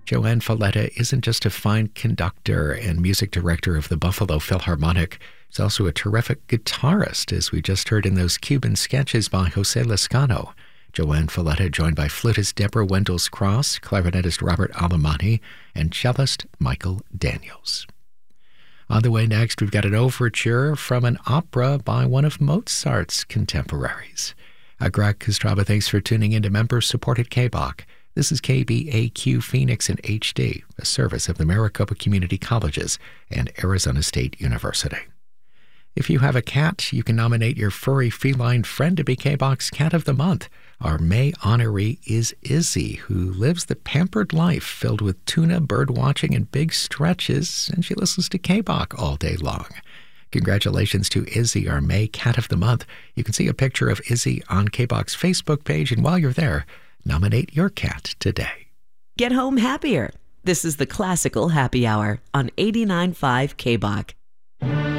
Joanne Falletta isn't just a fine conductor and music director of the Buffalo Philharmonic. She's also a terrific guitarist, as we just heard in those Cuban sketches by Jose Lescano. Joanne Falletta joined by flutist Deborah Wendels-Cross, clarinetist Robert Alemani, and cellist Michael Daniels. On the way next, we've got an overture from an opera by one of Mozart's contemporaries. Greg Kostraba, thanks for tuning in to member-supported KBOC. This is KBAQ Phoenix in HD, a service of the Maricopa Community Colleges and Arizona State University. If you have a cat, you can nominate your furry feline friend to be KBOC's Cat of the Month. Our May honoree is Izzy, who lives the pampered life filled with tuna, bird watching, and big stretches, and she listens to KBOC all day long. Congratulations to Izzy, our May Cat of the Month. You can see a picture of Izzy on KBOC's Facebook page, and while you're there, nominate your cat today. Get home happier. This is the Classical Happy Hour on 89.5 KBOC.